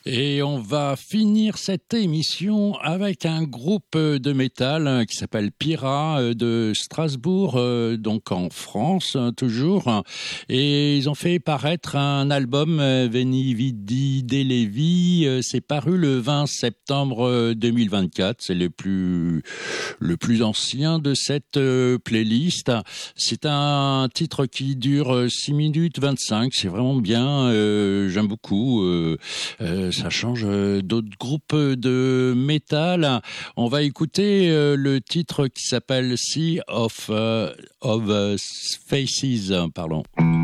Et on va finir cette émission avec un groupe de métal qui s'appelle Pira de Strasbourg, donc en France toujours. Et ils ont fait paraître un album, Veni Vidi Delevi. C'est paru le 20 septembre 2024. C'est le plus ancien de cette playlist. C'est un titre qui dure 6 minutes 25. C'est vraiment bien. J'aime beaucoup. Ça change d'autres groupes de métal. On va écouter le titre qui s'appelle Sea of Faces, pardon.